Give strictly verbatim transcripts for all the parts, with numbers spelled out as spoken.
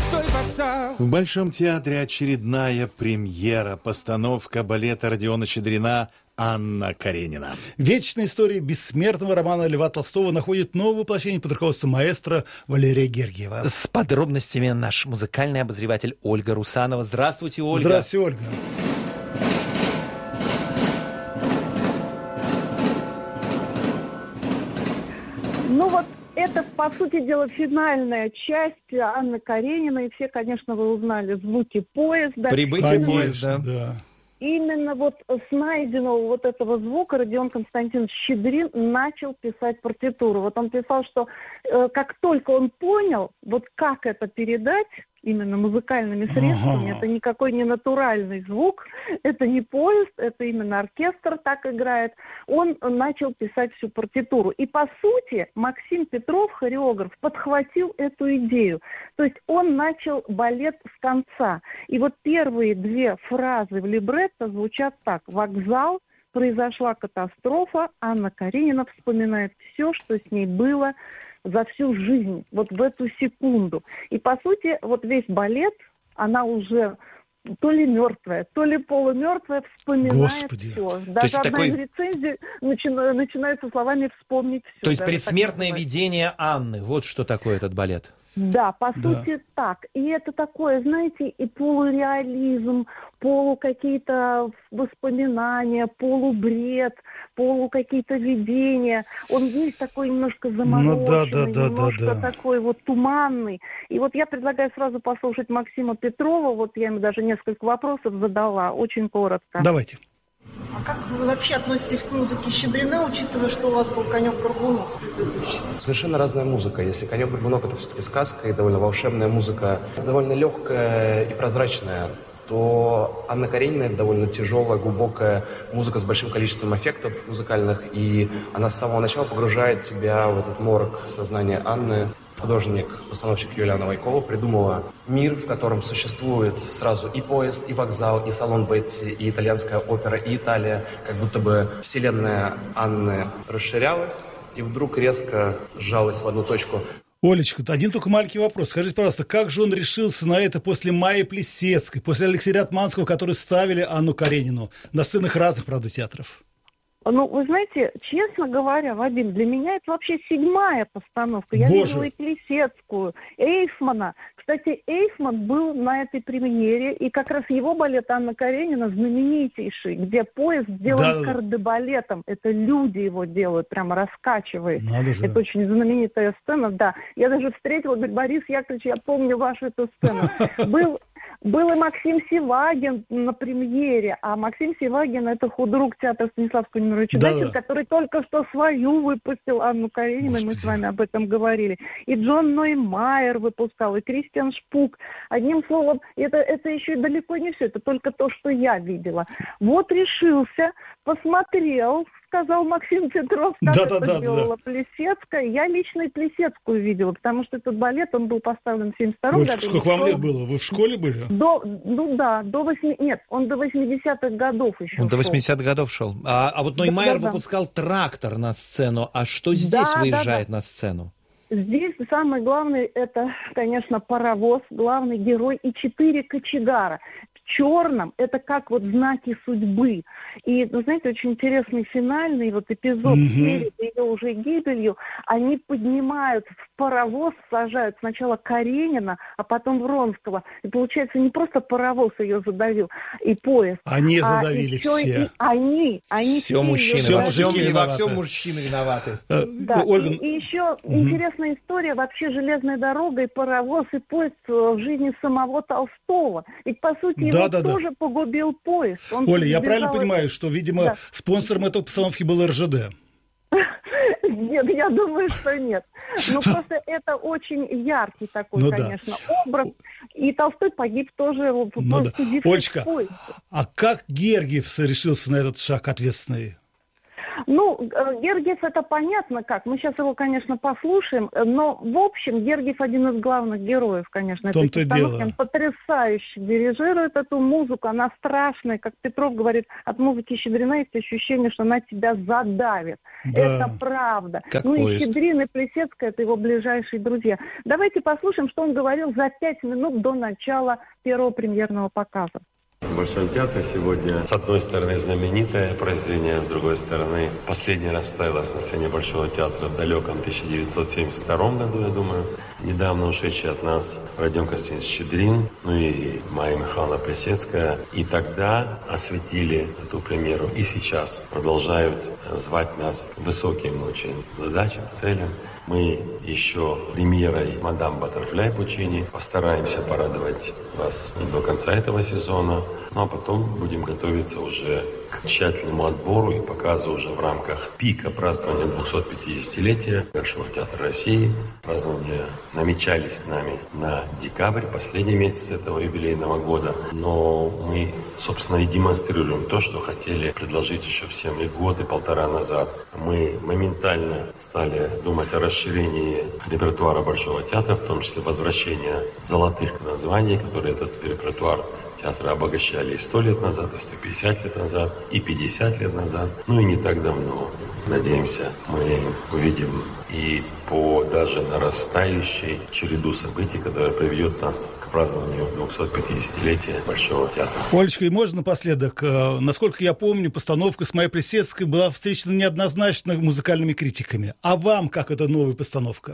пустой вокзал. В Большом театре очередная премьера. Постановка балета Родиона Щедрина «Анна Каренина». Вечная история бессмертного романа Льва Толстого находит новое воплощение под руководством маэстро Валерия Гергиева. С подробностями наш музыкальный обозреватель Ольга Русанова. Здравствуйте, Ольга. Здравствуйте, Ольга. Ну вот это, по сути дела, финальная часть Анны Карениной. И все, конечно, вы узнали звуки поезда. Прибытие Конечно, поезда. Да. Именно вот с найденного вот этого звука Родион Константинович Щедрин начал писать партитуру. Вот он писал, что э, как только он понял, вот как это передать, именно музыкальными средствами, Ага. это никакой не натуральный звук, это не поезд, это именно оркестр так играет, он начал писать всю партитуру. И по сути Максим Петров, хореограф, подхватил эту идею. То есть он начал балет с конца. И вот первые две фразы в либретто звучат так: «Вокзал, произошла катастрофа, Анна Каренина вспоминает все, что с ней было за всю жизнь, вот в эту секунду». И, по сути, вот весь балет, она уже то ли мертвая, то ли полумертвая, вспоминает Господи. все. Даже есть одна такой- из рецензий начина- начинается словами «вспомнить все». То есть Даже так предсмертное называется. видение Анны. Вот что такое этот балет. Да, по Да. сути так. И это такое, знаете, и полуреализм, полу какие-то воспоминания, полубред, полу какие-то видения. Он есть такой немножко замороченный, Ну да, да, да, немножко да, да. такой такой вот туманный. И вот я предлагаю сразу послушать Максима Петрова. Вот я ему даже несколько вопросов задала, очень коротко. Давайте. А как вы вообще относитесь к музыке Щедрина, учитывая, что у вас был «Конек-горбунок» предыдущий? Совершенно разная музыка. Если «Конек-горбунок» — это все-таки сказка и довольно волшебная музыка, довольно легкая и прозрачная, то Анна Каренина — это довольно тяжелая, глубокая музыка с большим количеством эффектов музыкальных, и она с самого начала погружает тебя в этот морок сознания Анны. Художник-постановщик Юлиана Вайкова придумала мир, в котором существует сразу и поезд, и вокзал, и салон Бетти, и итальянская опера, и Италия. Как будто бы вселенная Анны расширялась и вдруг резко сжалась в одну точку. Олечка, один только маленький вопрос. Скажите, пожалуйста, как же он решился на это после Майи Плисецкой, после Алексея Ратманского, которые ставили Анну Каренину на сценах разных, правда, театров? Ну, вы знаете, честно говоря, Вадим, для меня это вообще седьмая постановка. Я Боже. видела и Плисецкую, Эйфмана. Кстати, Эйфман был на этой премьере, и как раз его балет «Анна Каренина» знаменитейший, где поезд сделан Да-да-да. кардебалетом. Это люди его делают, прямо раскачивает. Надо же. Это очень знаменитая сцена, да. Я даже встретила, говорит, Борис Яковлевич, я помню вашу эту сцену. Был... Был и Максим Сивагин на премьере, а Максим Сивагин — это худрук театра Станиславского Немировича Да-да. Дайкина, который только что свою выпустил Анну Каренину, и мы с вами об этом говорили. И Джон Ноймайер выпускал, и Кристиан Шпук. Одним словом, это, это еще и далеко не все, это только то, что я видела. Вот решился, посмотрел, сказал Максим Петров, как Да, это да, да, делала Плисецкая. Я лично и Плисецкую видела, потому что этот балет, он был поставлен в семьдесят втором Олечка, году. сколько вам Шел- лет было? Вы в школе были? До, ну да, до восьми, нет, он до восьмидесятых годов еще Он до шел. восьмидесятых годов шел. А, а вот Ноймайер Да-да-да. выпускал трактор на сцену. А что здесь Да, выезжает да-да. на сцену? Здесь самый главный, это, конечно, паровоз, главный герой и четыре кочегара. В черном это как вот знаки судьбы. И, ну, знаете, очень интересный финальный вот эпизод Мгм. перед ее уже гибелью. Они поднимают в паровоз, сажают сначала Каренина, а потом Вронского. И получается, не просто паровоз ее задавил, и поезд. Они а задавили еще и все. они, они Все её мужчины. Все Во задавили. всем, мужики и во виноваты. всем мужчины виноваты. Э, Да, Ольга, и, и еще Мгм. интересная история, вообще железная дорога и паровоз, и поезд э, в жизни самого Толстого. Ведь, по сути, его Да, да, да. тоже погубил поезд. Он Оля, я избежал правильно этого. понимаю, что, видимо, Да. спонсором этой постановки был эр жэ дэ? Нет, я думаю, что нет. Ну, просто это очень яркий такой, Ну да. конечно, образ. И Толстой погиб тоже в Ну да. погибшем Олечка, поезде. а как Гергиев решился на этот шаг ответственный? Ну, Гергиев это понятно как. Мы сейчас его, конечно, послушаем, но, в общем, Гергиев один из главных героев, конечно, этой постановки. Он потрясающе дирижирует эту музыку, она страшная. Как Петров говорит, от музыки Щедрина есть ощущение, что она тебя задавит. Да. Это правда. Как ну поезд. И Щедрин, и Плесецкая — это его ближайшие друзья. Давайте послушаем, что он говорил за пять минут до начала первого премьерного показа. В Большом театре сегодня, с одной стороны, знаменитое произведение, с другой стороны, последний раз ставилось на сцене Большого театра в далеком тысяча девятьсот семьдесят втором году, я думаю. Недавно ушедший от нас Родион Константинович Щедрин, ну и Майя Михайловна Плесецкая. И тогда осветили эту премьеру, и сейчас продолжают звать нас к высоким очень задачам, целям. Мы еще премьерой «Мадам Баттерфляй» Пучини постараемся порадовать вас до конца этого сезона. Ну а потом будем готовиться уже к тщательному отбору и показу уже в рамках пика празднования двухсот-пятидесятилетия Большого театра России. Празднования намечались с нами на декабрь, последний месяц этого юбилейного года. Но мы, собственно, и демонстрируем то, что хотели предложить еще всем и год, и полтора назад. Мы моментально стали думать о расширении репертуара Большого театра, в том числе возвращения золотых названий, которые этот репертуар театра обогащали и сто лет назад, и сто пятьдесят лет назад, и пятьдесят лет назад, ну и не так давно. Надеемся, мы увидим и по даже нарастающей череду событий, которая приведет нас к празднованию двухсот-пятидесятилетия Большого театра. Олечка, и можно напоследок? Насколько я помню, постановка с Майей Плесецкой была встречена неоднозначно музыкальными критиками. А вам как эта новая постановка?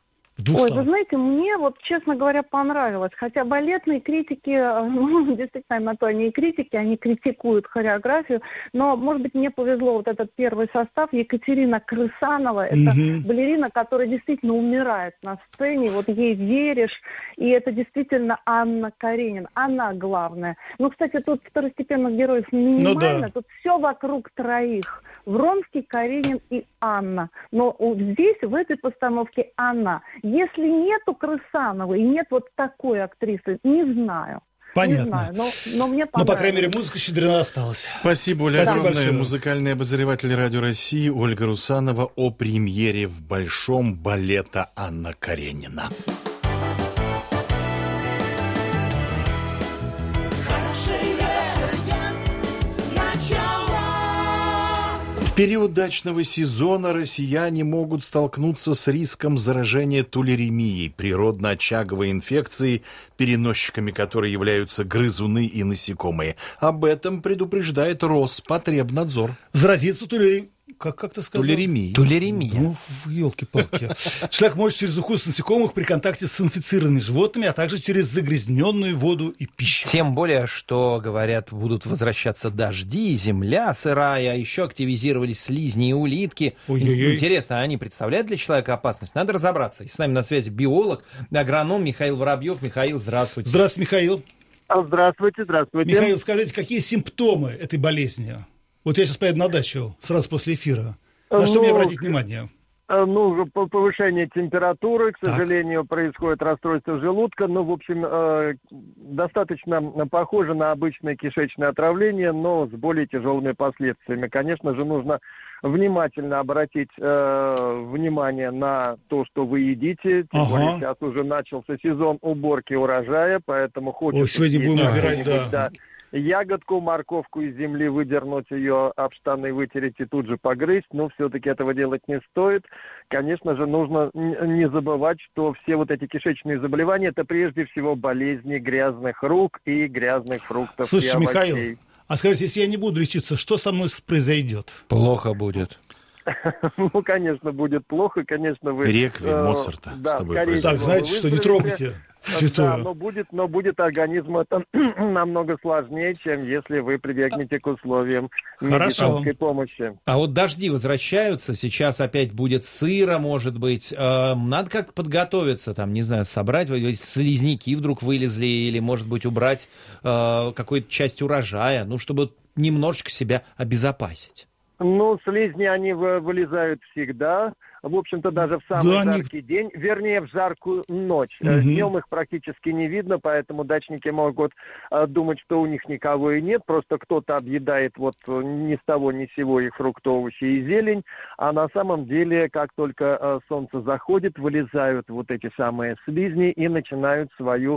Ой, вы знаете, мне вот, честно говоря, понравилось. Хотя балетные критики, ну, действительно, на то они и критики, они критикуют хореографию. Но, может быть, мне повезло вот этот первый состав. Екатерина Крысанова, это Угу. балерина, которая действительно умирает на сцене. Вот ей веришь. И это действительно Анна Каренина. Она главная. Ну, кстати, тут второстепенных героев минимально. Ну, да. Тут все вокруг троих. Вронский, Каренин и Анна. Но вот здесь, в этой постановке, она. Если нету Крысановой и нет вот такой актрисы, не знаю. Понятно. Не знаю, но, но мне понравилось. Ну, по крайней мере, музыка Щедрина осталась. Спасибо, Оля, Спасибо огромное. большое. Музыкальный обозреватель Радио России Ольга Русанова о премьере в Большом балета Анна Каренина. В период дачного сезона россияне могут столкнуться с риском заражения тулеремией, природно-очаговой инфекцией, переносчиками которой являются грызуны и насекомые. Об этом предупреждает Роспотребнадзор. Заразиться тулеремией. Как, как ты сказал? Тулеремия. Тулеремия. Ну, елки-палки. Человек может через укус насекомых при контакте с инфицированными животными, а также через загрязненную воду и пищу. Тем более, что, говорят, будут возвращаться дожди, земля сырая, а еще активизировались слизни и улитки. Ой-ой-ой. Интересно, они представляют для человека опасность? Надо разобраться. И с нами на связи биолог, агроном Михаил Воробьев. Михаил, здравствуйте. Здравствуйте, Михаил. Здравствуйте, здравствуйте. Михаил, скажите, какие симптомы этой болезни? Вот я сейчас поеду на дачу сразу после эфира. На что Ну, мне обратить внимание? Ну, по- повышение температуры, к Так. сожалению, происходит расстройство желудка. Ну, в общем, э, достаточно похоже на обычное кишечное отравление, но с более тяжелыми последствиями. Конечно же, нужно внимательно обратить э, внимание на то, что вы едите. Тем Ага. более сейчас уже начался сезон уборки урожая, поэтому хочется... Ой, сегодня съесть будем убирать, какую-нибудь, да. ягодку, морковку из земли, выдернуть ее, об штаны вытереть и тут же погрызть, но все-таки этого делать не стоит. Конечно же, нужно н- не забывать, что все вот эти кишечные заболевания – это прежде всего болезни грязных рук и грязных фруктов Слушайте, и овощей. Михаил, а скажите, если я не буду лечиться, что со мной произойдет? Плохо будет. Ну, конечно, будет плохо, конечно, вы... Реквием э, Моцарта с да, тобой скорее произойдет. Так, всего, знаете вы что, не выздоровеете. трогайте Да, святое. но будет, но будет организм это намного сложнее, чем если вы прибегнете к условиям Хорошо. медицинской помощи. А вот дожди возвращаются, сейчас опять будет сыро, может быть. Э, Надо как-то подготовиться, там, не знаю, собрать, вот эти слизняки вдруг вылезли, или, может быть, убрать э, какую-то часть урожая, ну, чтобы немножечко себя обезопасить. Ну, слизни, они вы- вылезают всегда. В общем-то, даже в самый Да, они- жаркий день, вернее, в жаркую ночь. Мгм. Днем их практически не видно, поэтому дачники могут э, думать, что у них никого и нет. Просто кто-то объедает вот э, ни с того ни с сего их фрукты, овощи и зелень. А на самом деле, как только э, солнце заходит, вылезают вот эти самые слизни и начинают свою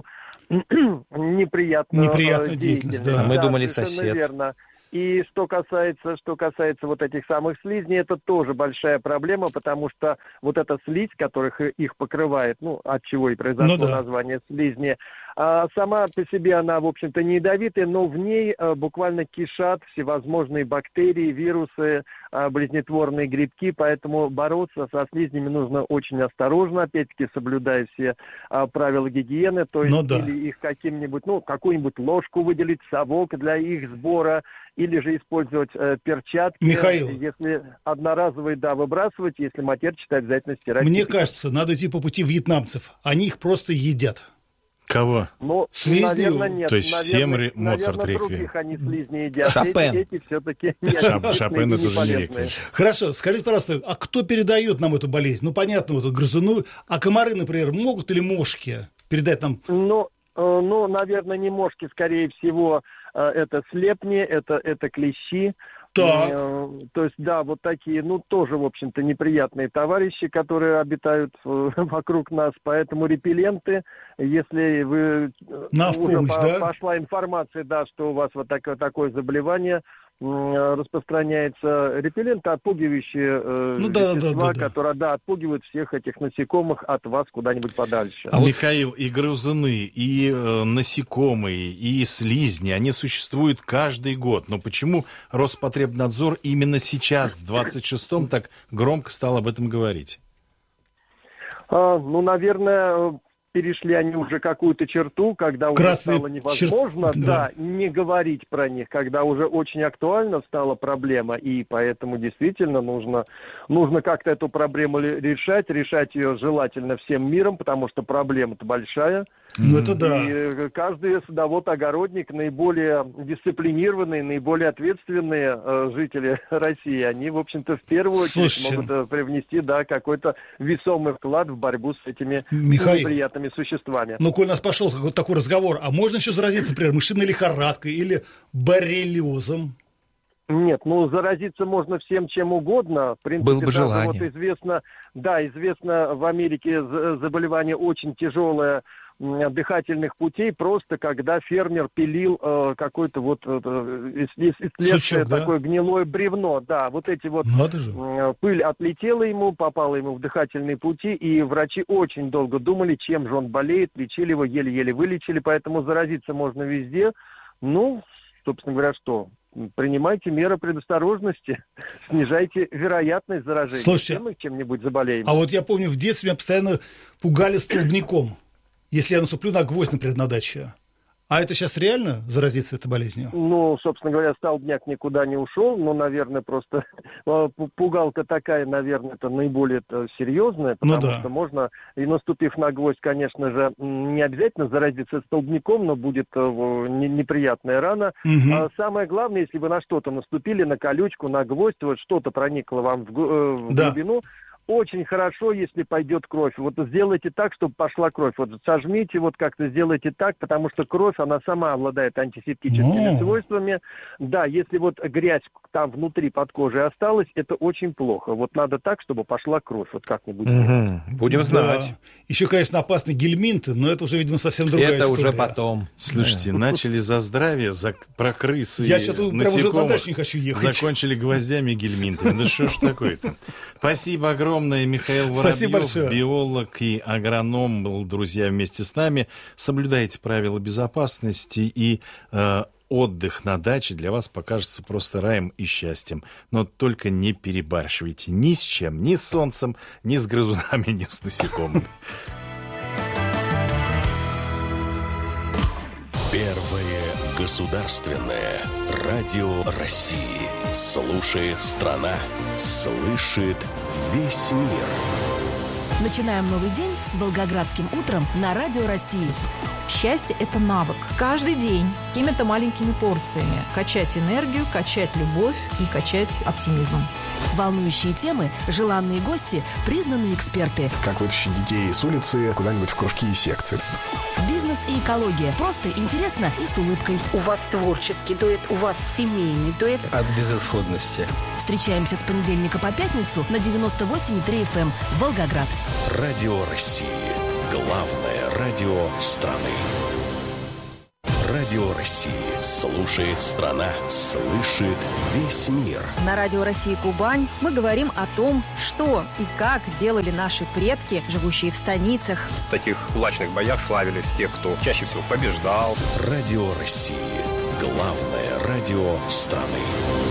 неприятную, э, Неприятную деятельность, да. А мы думали, совершенно сосед. верно. И что касается, что касается вот этих самых слизней, это тоже большая проблема, потому что вот эта слизь, которых и- их покрывает, ну, от чего и произошло Ну да. название слизни, а сама по себе она, в общем-то, не ядовитая, но в ней а, буквально кишат всевозможные бактерии, вирусы, а, близнетворные грибки, поэтому бороться со слизнями нужно очень осторожно, опять-таки соблюдая все а, правила гигиены, то есть Ну да. или их каким-нибудь, ну, какую-нибудь ложку выделить, совок для их сбора, или же использовать э, перчатки. Михаил. Если одноразовые, да, выбрасывать, если матерчатые, обязательно стирать. Мне кипятком. кажется, надо идти по пути вьетнамцев. Они их просто едят. Кого? Но, Слизни, наверное, нет. то есть всем наверное, ре- Моцарт наверное, реквием. других они слизни едят. Шопен. Эти, эти все-таки Шоп- Шопен это уже не реквием. Хорошо, скажите, пожалуйста, а кто передает нам эту болезнь? Ну, понятно, вот грызуну, а комары, например, могут или мошки передать нам? Ну, э, ну, наверное, не мошки, скорее всего, э, это слепни, это, это клещи. Так. Э, То есть, да, вот такие, ну, тоже, в общем-то, неприятные товарищи, которые обитают э, вокруг нас. Поэтому репелленты, если вы э, На в уже помощь, по- да? пошла информация, да, что у вас вот такое, такое заболевание м, распространяется, репелленты, отпугивающие э, Ну да, да, вещества, да, да. которые, да, отпугивают всех этих насекомых от вас куда-нибудь подальше. А Михаил, и грызуны, и э, насекомые, и слизни, они существуют каждый год. Но почему Роспотребнадзор именно сейчас, в двадцать шестом, так громко стал об этом говорить? А, ну, наверное, перешли они уже какую-то черту, когда уже Красный стало невозможно, чер- да, да. не говорить про них, когда уже очень актуально стала проблема, и поэтому действительно нужно, нужно как-то эту проблему ли- решать, решать ее желательно всем миром, потому что проблема-то большая. Ну, это да. И э, каждый садовод-огородник, наиболее дисциплинированные, наиболее ответственные э, жители России, они, в общем-то, в первую очередь Слушайте. могут э, привнести, да, какой-то весомый вклад в борьбу с этими Михаил. неприятными существами. Ну, коль у нас пошел какой-то такой разговор, а можно еще заразиться, например, мышиной лихорадкой или боррелиозом? Нет, ну заразиться можно всем чем угодно. В принципе, Было бы даже желание. вот известно, да, известно в Америке з- заболевание очень тяжелое м, дыхательных путей, просто когда фермер пилил э, какой-то вот э, э, ис- ис- исследствие, Сучок, да? такое гнилое бревно, да, вот эти вот Надо же. м, пыль отлетела ему, попала ему в дыхательные пути, и врачи очень долго думали, чем же он болеет, лечили его, еле-еле вылечили, поэтому заразиться можно везде. Ну, собственно говоря, что? Принимайте меры предосторожности, снижайте вероятность заражения. Слушайте, Все мы чем-нибудь заболеем. А вот я помню, в детстве меня постоянно пугали столбняком. Если я наступлю на гвоздь, например, на даче. А это сейчас реально заразиться этой болезнью? Ну, собственно говоря, столбняк никуда не ушел, но, наверное, просто э, пу- пугалка такая, наверное, это наиболее -то серьезная, Ну потому да. что можно, и наступив на гвоздь, конечно же, м, не обязательно заразиться столбняком, но будет э, в- не- неприятная рана. Мгм. А самое главное, если вы на что-то наступили, на колючку, на гвоздь, вот что-то проникло вам в, г- э, в Да. глубину, очень хорошо, если пойдет кровь. Вот сделайте так, чтобы пошла кровь. Вот сожмите, вот как-то сделайте так, потому что кровь, она сама обладает антисептическими Ну. свойствами. Да, если вот грязь там внутри под кожей осталась, это очень плохо. Вот надо так, чтобы пошла кровь. Вот как-нибудь. Мгм. Будем знать. Да. Еще, конечно, опасны гельминты, но это уже, видимо, совсем другая Это история. уже потом. Слушайте, начали за здравие, за, про крыс и Я что-то прям уже на насекомых. дачу не хочу ехать. Закончили гвоздями и гельминтами. Да что ж такое-то? Спасибо огромное. Михаил Спасибо Воробьев, большое. биолог и агроном, был, друзья, вместе с нами. Соблюдайте правила безопасности, и э, отдых на даче для вас покажется просто раем и счастьем. Но только не перебарщивайте ни с чем, ни с солнцем, ни с грызунами, ни с насекомыми. Первое государственное радио России. Слушает страна, слышит весь мир. Начинаем новый день с Волгоградским утром на Радио России. Счастье – это навык. Каждый день какими-то маленькими порциями качать энергию, качать любовь и качать оптимизм. Волнующие темы, желанные гости, признанные эксперты. Как вытащить детей с улицы куда-нибудь в кружки и секции. Бизнес и экология. Просто интересно и с улыбкой. У вас творческий дуэт, у вас семейный дуэт. От безысходности. Встречаемся с понедельника по пятницу на девяносто восемь и три эф эм Волгоград. Радио России. Главное радио страны. Радио России. Слушает страна. Слышит весь мир. На Радио России Кубань мы говорим о том, что и как делали наши предки, живущие в станицах. В таких кулачных боях славились те, кто чаще всего побеждал. Радио России. Главное радио страны.